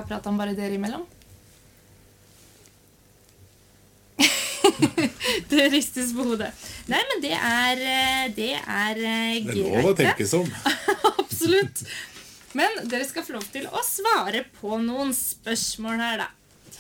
pratet om bare dere imellom? Det ristes på hodet. Nei, men det er greit. Det er lov å tenke sånn. Absolutt. Men dere skal få lov til å svare på noen spørsmål her, da.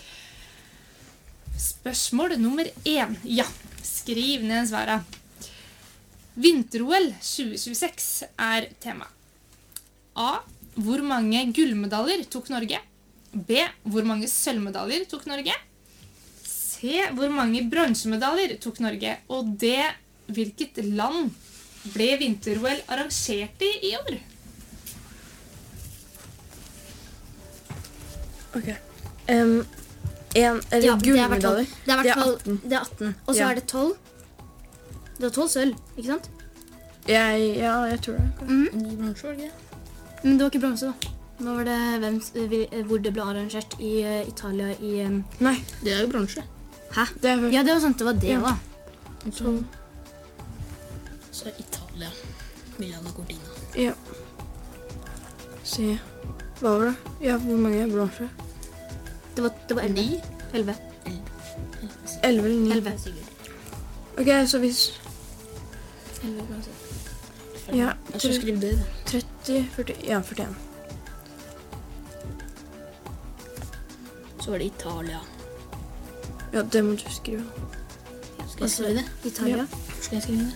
Spørsmål nummer 1. Ja, skriv ned svaret. Vinter-OL 2026 er tema. A. Hvor mange gullmedaljer tok Norge? B. Hvor mange sølvmedaljer tok Norge? C. Hvor mange bronsemedaljer tok Norge? Og D. Hvilket land ble vinter-OL arrangert i år? Ok. Gullmedaljer. Det er 18. Og så er det 12. Det var 12 sølv, ikke sant? Ja, jeg tror det. Ni bronser, var det ikke det? Men det var ikke bronse, da. Nå var det hvor det ble arrangert i Italia i... Nei. Det er jo bronse. Hæ? Ja, det var sant, det var det også. Så Italia, Milano Cortina. Ja. Se, hva var det? Ja, hvor mange bronser? Det var 11. 11. 11 eller 9? 11. Ok, så hvis... 11 bronser. Ja, Jeg skal skrive det. 30, 40, ja, 41. Så var det Italia. Ja, det må du skrive. Skal jeg skrive det? Italia. Ja. Skal jeg skrive det?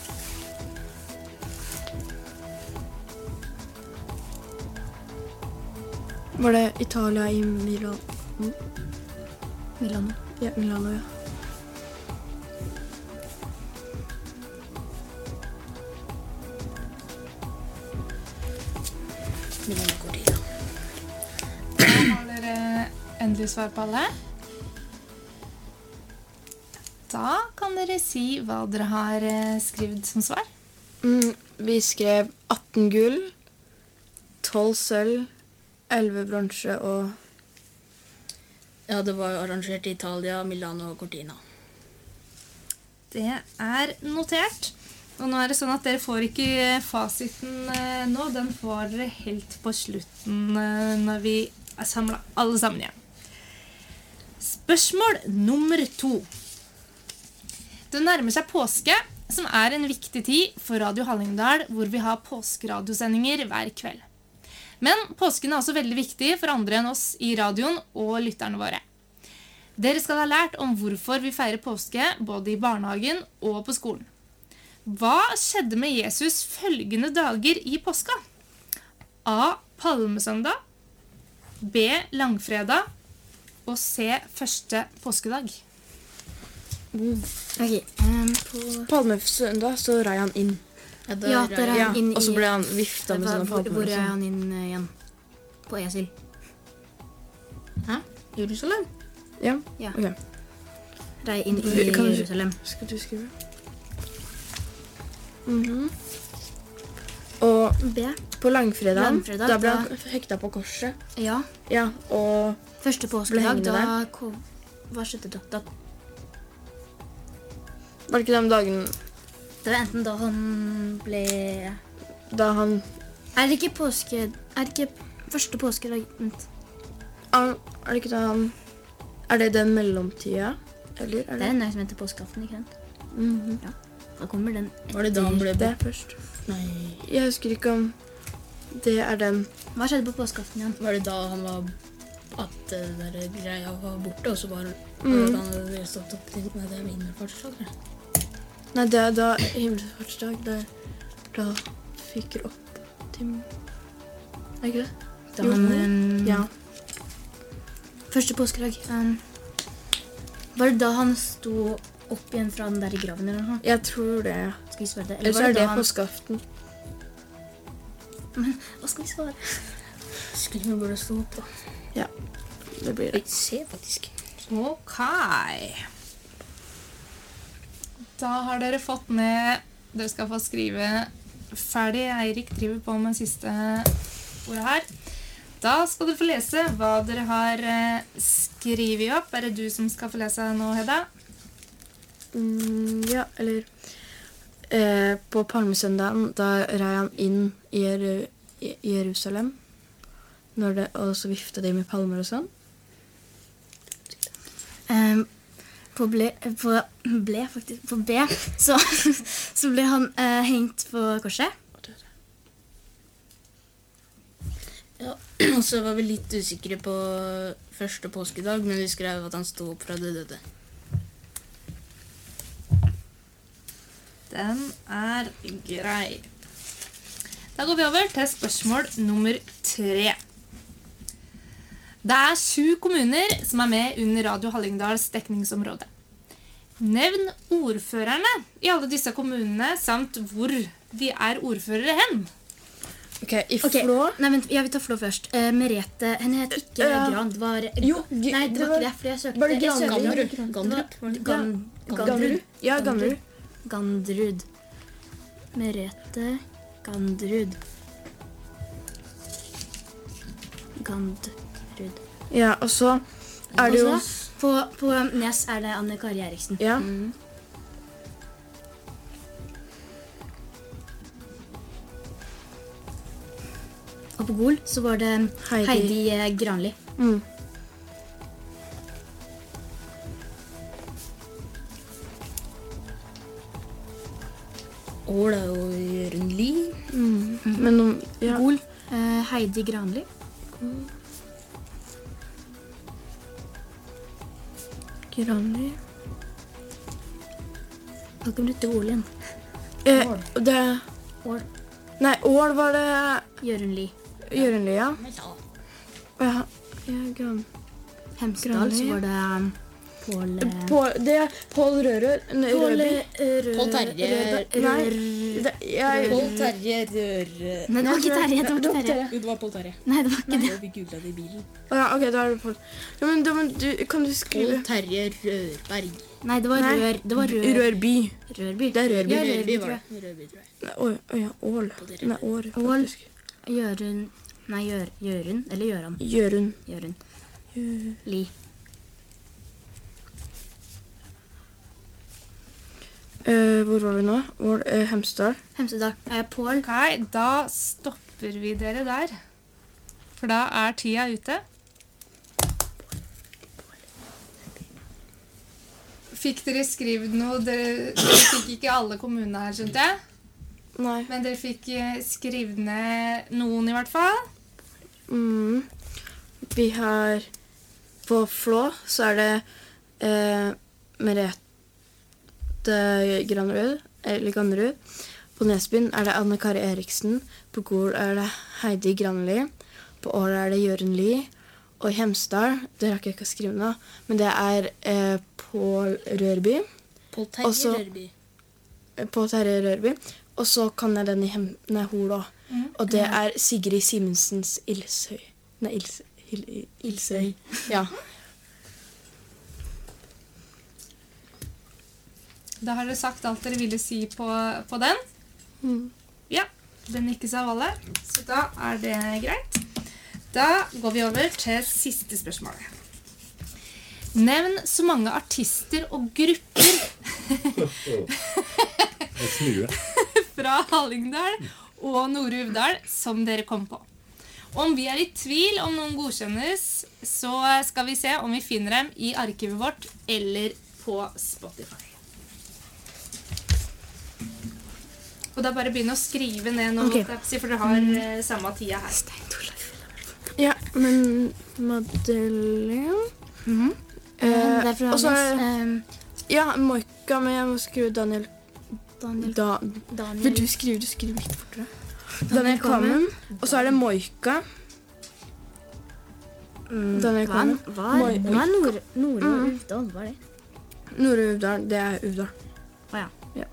Var det Italia i Milano? Milano. Ja, Milano, ja. Milano Cortina. Da har dere endelig svar på alle. Da kan dere si hva dere har skrevet som svar. Vi skrev 18 gull, 12 sølv, 11 bronse og... Ja, det var arrangert i Italia, Milano Cortina. Det er notert. Og nå er det sånn at dere får ikke fasiten nå. Den får dere helt på slutten når vi er samlet alle sammen igjen. Spørsmål nummer 2. Det nærmer seg påske, som er en viktig tid for Radio Hallingdal, hvor vi har påskeradiosendinger hver kveld. Men påsken er også veldig viktig for andre enn oss i radioen og lytterne våre. Dere skal ha lært om hvorfor vi feirer påske, både i barnehagen og på skolen. Hva skjedde med Jesus følgende dager i påska? A. Palmesøndag, B. Langfredag og C. Første påskedag. Ok, på... Palmesøndag så rei han inn. Ja, der er han inn i... Og så ble han vifta med sånne palmer. Hvor er han inn igjen? På Esel. Hæ? Jerusalem? Ja, Ja. ok. Rei inn i Kan du- Jerusalem. Skal du skrive? Og B. på langfredag, Langfredag, da ble da- han hekta på korset. Ja. Ja, og Første Ble påskedag, hengende da... Hva skjedde da? var det ikke den dagen Det var enten da han ble... da han... Er det ikke påske... Er det ikke første påskedag? Vent. Er det ikke da han... Er det den mellomtida? Eller er Det er det... en dag som heter påskeaften, ikke sant? Mhm. Da kommer den Var det da han ble Det først. Nei. Jeg husker ikke om det er den... Hva skjedde på påskeaften igjen? Var det da han var... At det der greia var borte, og så bare... Mm. Og han hadde stått opp til med det himmelfartsdag, eller? Nei, det er da himmelfartsdag, da fyker opp til... Er det ikke det? Da Jo. han... Ja. Første påskedag. Var det da han sto opp igjen fra den der i graven eller noe? Jeg tror det. Skal vi svare det? Eller så var er det da han... påskeaften. Men hva skal vi svare? Skulle vi bare stå opp, da? Ja, det blir det. Jeg ser faktisk. Ok. Da har dere fått med... Dere skal få skrive ferdig. Eirik driver på med siste ordet her. Da skal du få lese hva dere har skrivet opp. Er det du som skal få lese nå, Hedda? Ja, eller... på palmesøndagen, da rei han inn i Jerusalem og så viftet de med palmer og sånn? På B, så ble han hengt på korset. Ja, og så var vi litt usikre på første påskedag, men vi skrev at han sto opp fra de døde. Den er grei. Da går vi over til spørsmål nummer 3. Det er 7 kommuner som er med under Radio Hallingdals dekningsområde. Nevn ordførerne i alle disse kommunene, samt hvor de er ordførere hen. Ok, i Flå? Nei, vent, jeg vil ta Flå først. Merete, henne het ikke Gran, det var... Nei, det var ikke det, for jeg søkte... Var det Gandrud? Ja, Gandrud. Gandrud. Merete Gandrud. Ja, og så er det jo... På Nes er det Anne Kari Eriksen. Ja. Og på Gol så var det Heidi Granli. Ål er jo Jørgen Lie. Men ja. Gol, Heidi Granli. Granli. Da kan du til Gol igjen. Det... Ål. Nei, Ål var det... Jørgen Lie. Jørgen Lie, ja. Ja, Gran... Hemsedal så var det Det er Pål Rørød. Rørby. Pål Terje Pål Terje Rør... Nei, det var ikke Terje, det var ikke Terje. Jo, det var Pål Terje. Nei, det var ikke det. Vi googlet det i bilen. Ja, ok, da er det Pål. Ja, men kan du skrive... Pål Terje Rørberg. Nei, det var Rør. Det var Rør. Rørby. Rørby. Det er Rørby. Ja, Rørby tror var jeg. det. Rørby, tror jeg. Nei, ja, Ål. Nei, År, Ål. faktisk. Jørund. Nei, Jørund. Eller Gjøran. Jørund. Jørund. Li. Hvor var vi nå? Hemsedal. Hemsedal. Pål. Ok, da stopper vi dere der. For da er tida ute. Fikk dere skrevet noe? Dere fikk ikke alle kommunene her, skjønte jeg? Nei. Men dere fikk skrevet ned noen i hvert fall. Vi har... På Flå så er det Merete Granrud, eller Gandrud. På Nesbyen er det Anne Kari Eriksen. På Gol er det Heidi Granli. På Ål er det Jørgen Lie. Og i Hemsedal, det rakk jeg ikke å skrive nå, men det er Pål Rørby. Pål Terje Rørby. Pål Terje Rørby. Og så kan jeg den i Hol også. Og det er Sigrid Simensens Ilsøy. Nei, Ilsøy. Ja. Da har dere sagt alt dere ville si på den. Ja, den gikk av alle. Så da er det greit. Da går vi over til siste spørsmål. Nevn så mange artister og grupper fra Hallingdal og Nord-Uvdal som dere kom på. Om vi er i tvil om noen godkjennes, så skal vi se om vi finner dem i arkivet vårt eller på Spotify. Og da bare begynne å skrive ned noe, for dere har samme tida her. Ja, men Madeleine... Derfor og så ja, Moika, men jeg må skrive Daniel. Vil du skrive litt fortere? Daniel Kvammen. Og så er det Moika. Daniel Kvammen. Hva er Nord-Uvdal? Hva er det? Nord-Uvdal, det er Uvdal. Ja.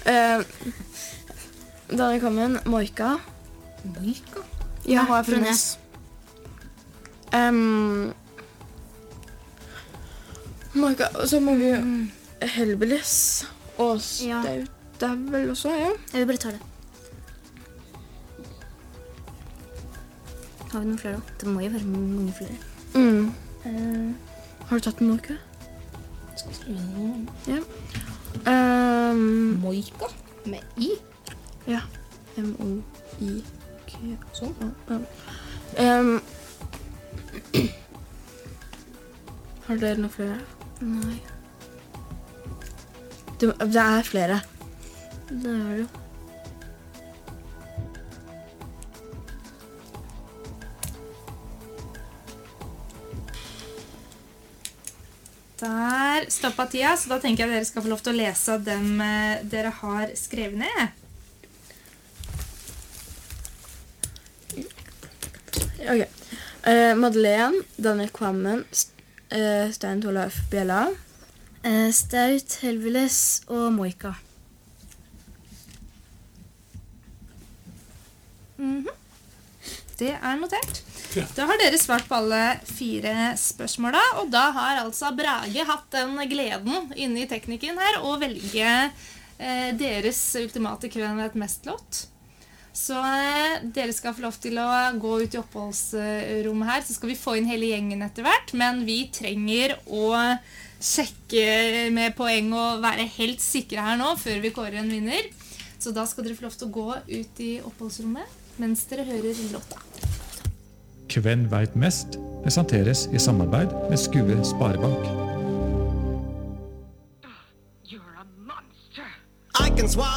Daniel Kvammen, Moika. Moika? Ja, hun er fra Nes. Moika, og så må vi Helbelis. Og det er vel også, ja. Jeg vil bare ta det. Har vi noen flere da? Det må jo være mange flere. Har du tatt en Moika? Skal jeg skrive noe? Ja. Moika? Med I? Ja. M-O-I-K. Sånn? Har dere noen flere? Nei, Det er flere. det er det jo. Der stoppet tida, så da tenker jeg dere skal få lov til å lese dem dere har skrevet ned. Ok. Madeleine, Daniel Kvammen, Stein Torleif Bjella. Staut, Helveles og Moika. Det er notert. Da har dere svart på alle 4 spørsmåla, og da har altså Brage hatt den gleden inne i teknikken her å velge deres ultimate Kveld vet mest-låt. Så dere skal få lov til å gå ut i oppholdsrommet her, så skal vi få inn hele gjengen etter hvert, men vi trenger å sjekke med poeng og være helt sikre her nå før vi kårer en vinner. Så da skal dere få lov til å gå ut i oppholdsrommet mens dere hører låta. Hvem vet mest presenteres i samarbeid med Skue Sparebank. I can swallow